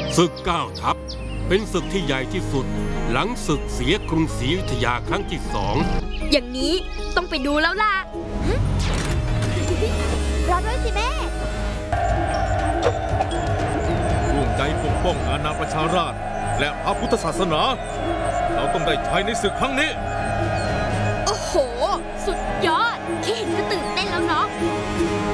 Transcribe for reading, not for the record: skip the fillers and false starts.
ศึก9 ทัพเป็นศึกที่ใหญ่ที่สุดหลังศึกเสียกรุงศรีอยุธยาครั้งที่2 อย่างนี้ต้องไปดูแล้วล่ะรอด้วยสิแม่ร่วมใจปกป้องอาณาประชาราษฎร์และพระพุทธศาสนาเราต้องได้ชัยในศึกครั้งนี้โอ้โหสุดยอดแค่เห็นก็ตื่นเต้นแล้วเนาะ